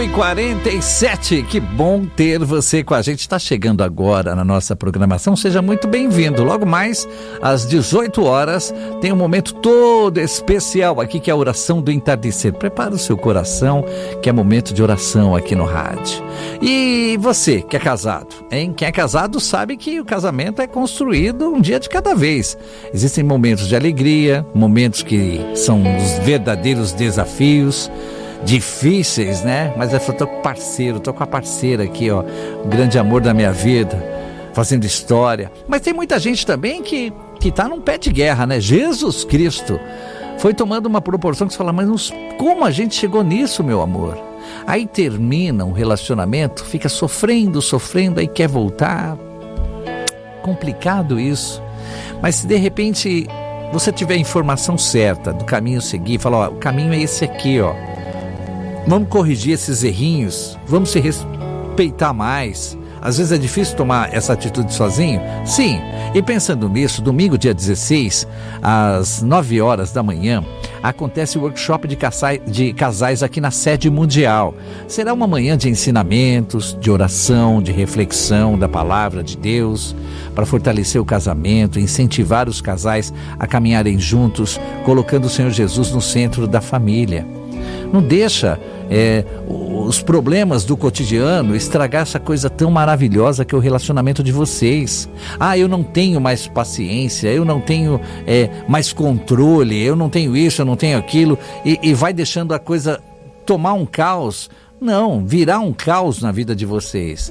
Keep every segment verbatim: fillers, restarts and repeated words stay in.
e quarenta e sete, que bom ter você com a gente. Está chegando agora na nossa programação, seja muito bem-vindo. Logo mais às dezoito horas tem um momento todo especial aqui, que é a oração do entardecer. Prepara o seu coração, que é momento de oração aqui no rádio. E você que é casado, hein? Quem é casado sabe que o casamento é construído um dia de cada vez. Existem momentos de alegria, momentos que são os verdadeiros desafios, difíceis, né? Mas eu tô com parceiro, tô com a parceira aqui, ó, o grande amor da minha vida, fazendo história. Mas tem muita gente também que, que tá num pé de guerra, né? Jesus Cristo foi tomando uma proporção que você fala, mas nos, como a gente chegou nisso, meu amor? Aí termina um relacionamento, fica sofrendo, sofrendo, aí quer voltar. Complicado isso. Mas se de repente você tiver a informação certa do caminho a seguir, fala, ó, o caminho é esse aqui, ó. Vamos corrigir esses errinhos, vamos se respeitar mais. Às vezes é difícil tomar essa atitude sozinho? Sim, e pensando nisso, domingo dia dezesseis, às nove horas da manhã, acontece o workshop de casais, de casais aqui na sede mundial. Será uma manhã de ensinamentos, de oração, de reflexão da palavra de Deus, para fortalecer o casamento, incentivar os casais a caminharem juntos, colocando o Senhor Jesus no centro da família. Não deixa é, os problemas do cotidiano estragar essa coisa tão maravilhosa que é o relacionamento de vocês. Ah, eu não tenho mais paciência, eu não tenho é, mais controle, eu não tenho isso, eu não tenho aquilo, e, e vai deixando a coisa tomar um caos. Não, virar um caos na vida de vocês.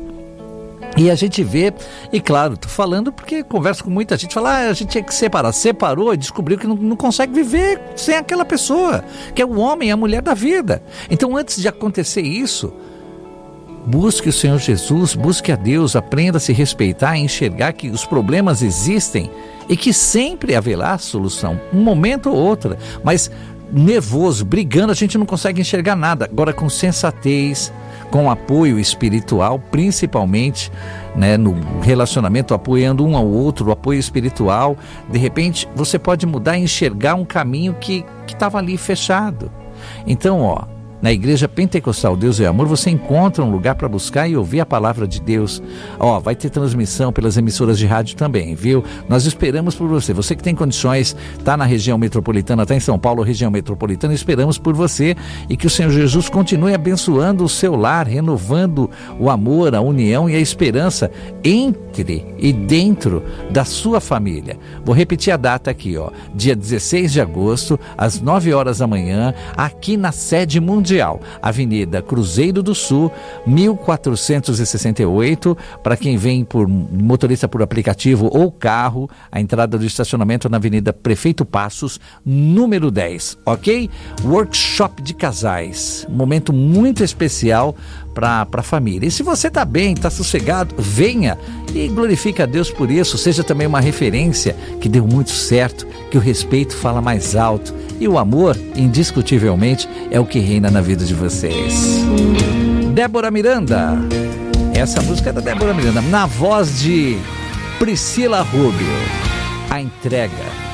E a gente vê, e claro, tô falando porque converso com muita gente, fala, ah, a gente tinha que separar, separou e descobriu que não, não consegue viver sem aquela pessoa, que é o homem, a mulher da vida. Então antes de acontecer isso, busque o Senhor Jesus, busque a Deus, aprenda a se respeitar e enxergar que os problemas existem e que sempre haverá solução, um momento ou outro, mas nervoso, brigando, a gente não consegue enxergar nada. Agora com sensatez, com apoio espiritual, principalmente, né, no relacionamento, apoiando um ao outro, o apoio espiritual, de repente você pode mudar e enxergar um caminho que estava ali fechado. Então, ó, na Igreja Pentecostal Deus é Amor, você encontra um lugar para buscar e ouvir a palavra de Deus. Ó, vai ter transmissão pelas emissoras de rádio também, viu? Nós esperamos por você. Você que tem condições, está na região metropolitana, está em São Paulo, região metropolitana, esperamos por você e que o Senhor Jesus continue abençoando o seu lar, renovando o amor, a união e a esperança entre e dentro da sua família. Vou repetir a data aqui, ó, dia dezesseis de agosto, às nove horas da manhã, aqui na sede mundial. Avenida Cruzeiro do Sul, mil quatrocentos e sessenta e oito, para quem vem por motorista por aplicativo ou carro, a entrada do estacionamento na Avenida Prefeito Passos, número dez, ok? Workshop de casais, um momento muito especial para a família. E se você está bem, está sossegado, venha e glorifique a Deus por isso. Seja também uma referência que deu muito certo, que o respeito fala mais alto e o amor, indiscutivelmente, é o que reina na vida de vocês. Débora Miranda, essa música é da Débora Miranda, na voz de Priscila Rubio, A Entrega.